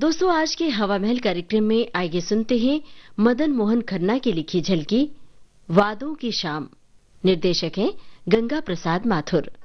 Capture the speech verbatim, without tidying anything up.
दोस्तों, आज के हवा महल कार्यक्रम में आइए सुनते हैं मदन मोहन खन्ना की लिखी झलकी वादों की शाम। निर्देशक हैं गंगा प्रसाद माथुर।